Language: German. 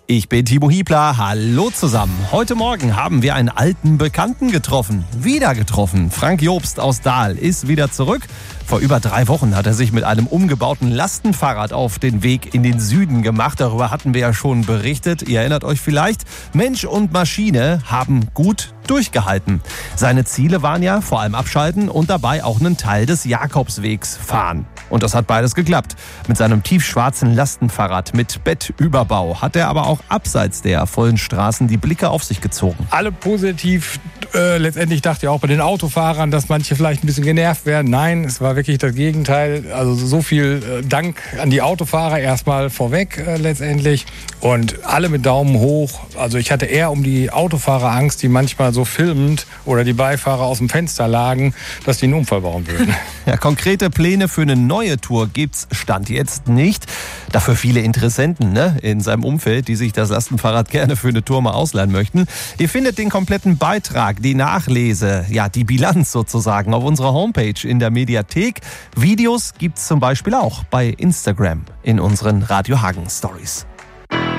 Ich bin Timo Hiebler, hallo zusammen. Heute Morgen haben wir einen alten Bekannten getroffen. Wieder getroffen. Frank Jobst aus Dahl ist wieder zurück. Vor über 3 Wochen hat er sich mit einem umgebauten Lastenfahrrad auf den Weg in den Süden gemacht. Darüber hatten wir ja schon berichtet. Ihr erinnert euch vielleicht. Mensch und Maschine haben gut durchgehalten. Seine Ziele waren ja vor allem abschalten und dabei auch einen Teil des Jakobswegs fahren. Und das hat beides geklappt. Mit seinem tiefschwarzen Lastenfahrrad mit Bettüberbau hat er aber auch abseits der vollen Straßen die Blicke auf sich gezogen. Alle positiv. Letztendlich dachte ich auch bei den Autofahrern, dass manche vielleicht ein bisschen genervt werden. Nein, es war wirklich das Gegenteil. Also so viel Dank an die Autofahrer erstmal vorweg letztendlich. Und alle mit Daumen hoch. Also ich hatte eher um die Autofahrer Angst, die manchmal so filmend oder die Beifahrer aus dem Fenster lagen, dass die einen Unfall bauen würden. Ja, konkrete Pläne für eine neue Tour gibt's Stand jetzt nicht. Dafür viele Interessenten in seinem Umfeld, die sich das Lastenfahrrad gerne für eine Tour mal ausleihen möchten. Ihr findet den kompletten Beitrag, die Nachlese, ja die Bilanz sozusagen auf unserer Homepage in der Mediathek. Videos gibt's zum Beispiel auch bei Instagram in unseren Radio Hagen Stories.